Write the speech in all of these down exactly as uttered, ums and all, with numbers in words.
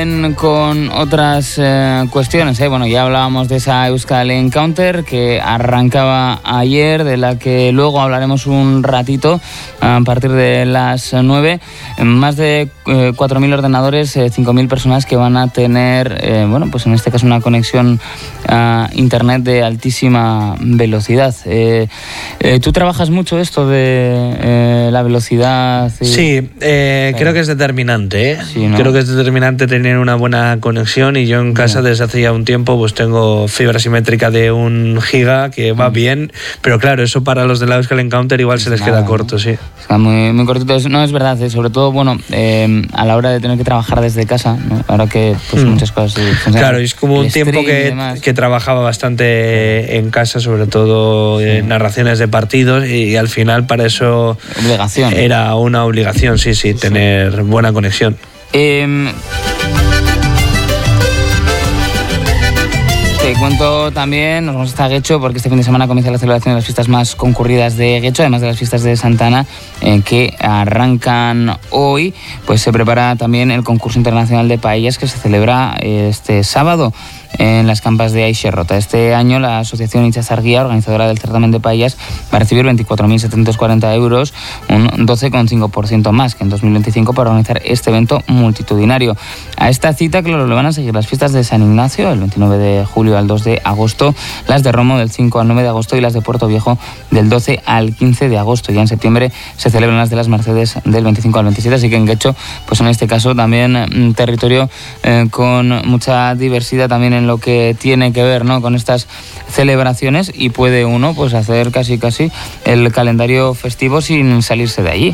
Con otras eh, cuestiones, ¿eh? Bueno, ya hablábamos de esa Euskal Encounter que arrancaba ayer, de la que luego hablaremos un ratito a partir de las nueve. Más de eh, cuatro mil ordenadores, eh, cinco mil personas que van a tener, eh, bueno, pues en este caso una conexión a internet de altísima velocidad. Eh, eh, ¿Tú trabajas mucho esto de eh, la velocidad? Y... Sí, eh, creo que es determinante, ¿eh? Sí, ¿no? Creo que es determinante tener una buena conexión, y yo en casa desde hace ya un tiempo pues tengo fibra simétrica de un giga que va bien, pero claro, eso para los de la Euskal Encounter igual se les Nada, queda ¿no? corto, sí. Está muy, muy cortito. No, es verdad, ¿eh? Sobre todo, bueno, eh, a la hora de tener que trabajar desde casa, ¿no? Ahora que pues, mm. muchas cosas funcionan. Claro, es como un tiempo que, que trabajaba bastante en casa, sobre todo sí. en narraciones de partidos, y, y al final para eso obligación. Era una obligación, sí, sí, sí. tener buena conexión. Eh, Te cuento también, nos vamos hasta Guecho, porque este fin de semana comienza la celebración de las fiestas más concurridas de Guecho, además de las fiestas de Santa Ana, eh, que arrancan hoy. Pues se prepara también el concurso internacional de paellas que se celebra eh, este sábado en las campas de Aixerrota. Este año la Asociación Itxasargia, organizadora del certamen de paellas, va a recibir veinticuatro mil setecientos cuarenta euros, un doce coma cinco por ciento más que en dos mil veinticinco, para organizar este evento multitudinario. A esta cita, claro, le van a seguir las fiestas de San Ignacio, el veintinueve de julio al dos de agosto, las de Romo del cinco al nueve de agosto y las de Puerto Viejo del doce al quince de agosto. Ya en septiembre se celebran las de las Mercedes del veinticinco al veintisiete, así que en Guecho, pues en este caso también un territorio eh, con mucha diversidad también en lo que tiene que ver, ¿no?, con estas celebraciones, y puede uno pues hacer casi casi el calendario festivo sin salirse de allí.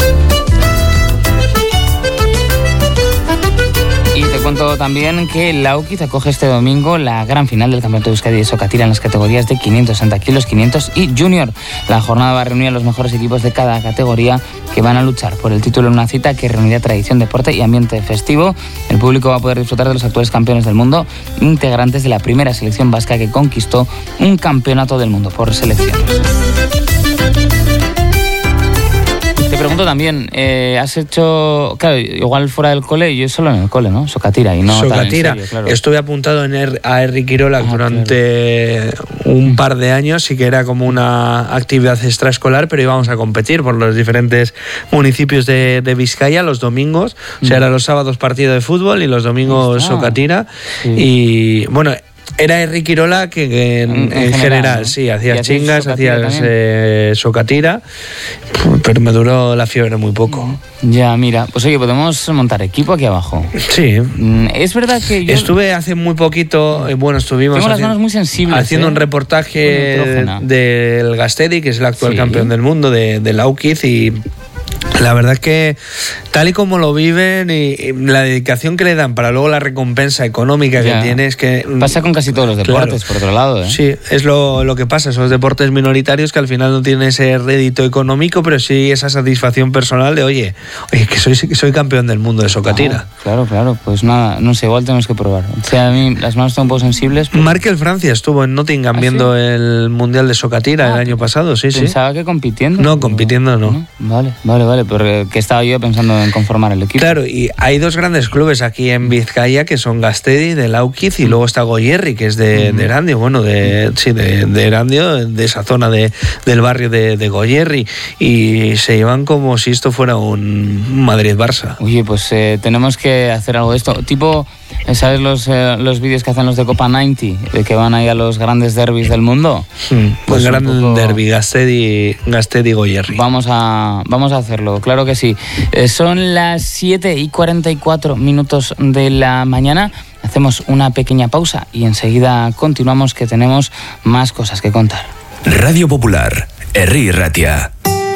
Cuento también que el Laukiz acoge este domingo la gran final del Campeonato de Euskadi de Sokatira en las categorías de quinientos sesenta kilos, quinientos y Junior. La jornada va a reunir a los mejores equipos de cada categoría que van a luchar por el título en una cita que reunirá tradición, deporte y ambiente festivo. El público va a poder disfrutar de los actuales campeones del mundo, integrantes de la primera selección vasca que conquistó un campeonato del mundo por selecciones. Te pregunto también, eh, has hecho, claro, igual fuera del cole, yo solo en el cole, ¿no? Sokatira y no Sokatira. Tan en serio, claro. Estuve apuntado en er, a Herri Kirola ah, durante claro. un par de años, sí que era como una actividad extraescolar, pero íbamos a competir por los diferentes municipios de, de Vizcaya los domingos, mm. o sea, eran los sábados partido de fútbol y los domingos Sokatira, sí. y bueno... Era Herri Kirola que, que en, en, en general, general ¿no? sí, hacías chingas, hacías eh, Sokatira, pero me duró la fiebre muy poco. Ya, mira, pues oye, podemos montar equipo aquí abajo. Sí. Es verdad que yo... Estuve hace muy poquito, eh, bueno, estuvimos Tengo las manos muy sensibles, haciendo ¿eh? un reportaje del Gastedi, que es el actual sí. campeón del mundo de, de Laukiz, y... La verdad que tal y como lo viven y, y la dedicación que le dan para luego la recompensa económica ya. que tiene es que... Pasa con casi todos los deportes, claro. por otro lado. ¿eh? Sí, es lo, lo que pasa, son los deportes minoritarios que al final no tienen ese rédito económico, pero sí esa satisfacción personal de, oye, oye que soy, soy campeón del mundo de Sokatira. Claro, claro, claro, pues nada, no sé, igual tenemos que probar. O sea, a mí las manos están un poco sensibles. Pero... Markel Francia estuvo en Nottingham ¿Ah, viendo sí? el Mundial de Sokatira ah, el año pasado, sí, pensaba sí. Pensaba que compitiendo. No, compitiendo no. no. Vale, vale, vale. Pero que estaba yo pensando en conformar el equipo. Claro, y hay dos grandes clubes aquí en Vizcaya que son Gastedi, de Laukiz, y luego está Goierri, que es de, uh-huh. de Erandio, bueno, de, sí, de, de Erandio, de esa zona de, del barrio de, de Goierri, y se llevan como si esto fuera un Madrid-Barça. Oye, pues eh, tenemos que hacer algo de esto, tipo... ¿Sabes los, eh, los vídeos que hacen los de Copa noventa? De que van ahí a los grandes derbis del mundo. Hmm, pues el gran poco... derbi, Gastedi, Gastedi Goierri. Vamos a, vamos a hacerlo, claro que sí. Eh, son las siete y cuarenta y cuatro minutos de la mañana. Hacemos una pequeña pausa y enseguida continuamos, que tenemos más cosas que contar. Radio Popular, Herri Ratia.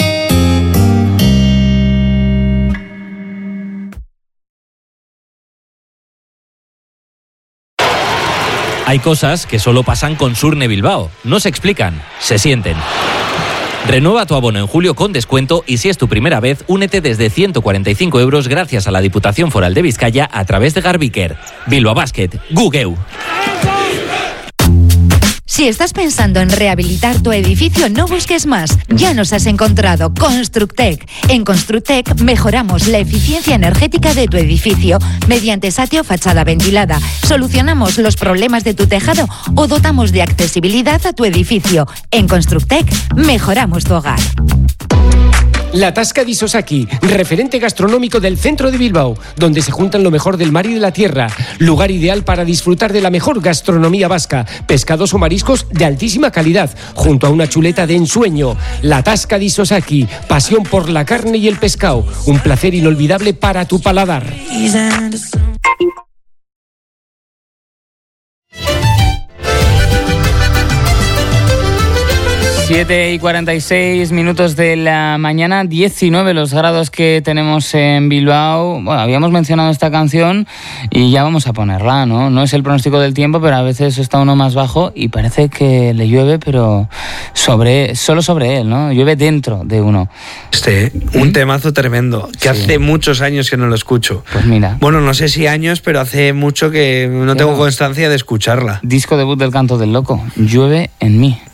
Hay cosas que solo pasan con Surne Bilbao. No se explican, se sienten. Renueva tu abono en julio con descuento y si es tu primera vez, únete desde ciento cuarenta y cinco euros gracias a la Diputación Foral de Vizcaya a través de Garbiker. Bilbao Basket, Gugeu. Si estás pensando en rehabilitar tu edificio, no busques más. Ya nos has encontrado. Constructec. En Constructec mejoramos la eficiencia energética de tu edificio mediante satio fachada ventilada. Solucionamos los problemas de tu tejado o dotamos de accesibilidad a tu edificio. En Constructec mejoramos tu hogar. La Tasca di Sosaki, referente gastronómico del centro de Bilbao, donde se juntan lo mejor del mar y de la tierra. Lugar ideal para disfrutar de la mejor gastronomía vasca, pescados o mariscos de altísima calidad, junto a una chuleta de ensueño. La Tasca di Sosaki, pasión por la carne y el pescado, un placer inolvidable para tu paladar. siete y cuarenta y seis minutos de la mañana, diecinueve los grados que tenemos en Bilbao. Bueno, habíamos mencionado esta canción y ya vamos a ponerla, ¿no? No es el pronóstico del tiempo, pero a veces está uno más bajo y parece que le llueve, pero sobre, solo sobre él, ¿no? Llueve dentro de uno. Este, un ¿Mm? temazo tremendo, que sí. Hace muchos años que no lo escucho. Pues mira. Bueno, no sé si años, pero hace mucho que no tengo constancia de escucharla. Disco debut del Canto del Loco, Llueve en mí.